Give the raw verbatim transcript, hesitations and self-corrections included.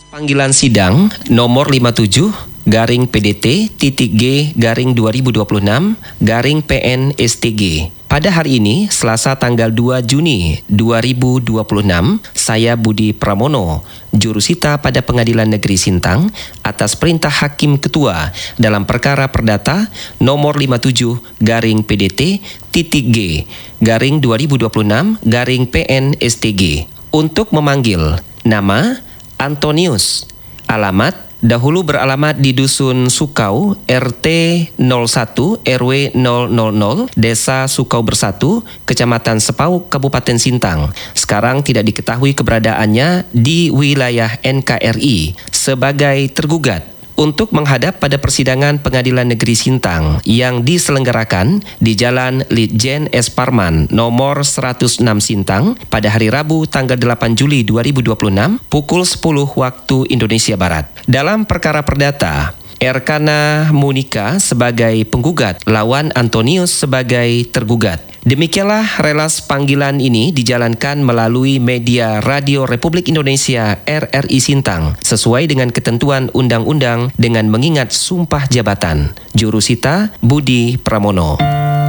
Panggilan sidang nomor lima puluh tujuh garing P D T titik G garing dua ribu dua puluh enam garing P N S T G. Pada hari ini, Selasa tanggal dua Juni dua ribu dua puluh enam, saya Budi Pramono, jurusita pada Pengadilan Negeri Sintang atas perintah Hakim Ketua dalam perkara perdata nomor lima puluh tujuh garing P D T titik G garing dua ribu dua puluh enam garing P N S T G untuk memanggil nama Antonius, alamat dahulu beralamat di Dusun Sukau, R T nol satu R W nol nol nol, Desa Sukau Bersatu, Kecamatan Sepauk, Kabupaten Sintang. Sekarang tidak diketahui keberadaannya di wilayah N K R I sebagai tergugat untuk menghadap pada persidangan Pengadilan Negeri Sintang yang diselenggarakan di Jalan Litjen S. Parman nomor seratus enam Sintang pada hari Rabu tanggal delapan Juli dua ribu dua puluh enam pukul sepuluh waktu Indonesia Barat. Dalam perkara perdata, Erkana Munika sebagai penggugat, lawan Antonius sebagai tergugat. Demikianlah relas panggilan ini dijalankan melalui media Radio Republik Indonesia R R I Sintang sesuai dengan ketentuan undang-undang dengan mengingat sumpah jabatan. Jurusita Budi Pramono.